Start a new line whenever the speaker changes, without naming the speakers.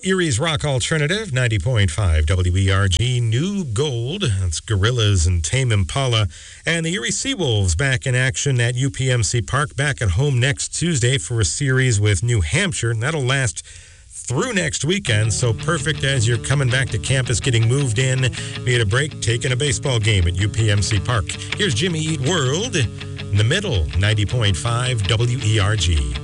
Erie's Rock Alternative, 90.5 WERG, New Gold. That's Gorillaz and Tame Impala. And the Erie Seawolves back in action at UPMC Park, back at home next Tuesday for a series with New Hampshire. And that'll last through next weekend, so perfect as you're coming back to campus, getting moved in, need a break, taking a baseball game at UPMC Park. Here's Jimmy Eat World in the middle, 90.5 WERG.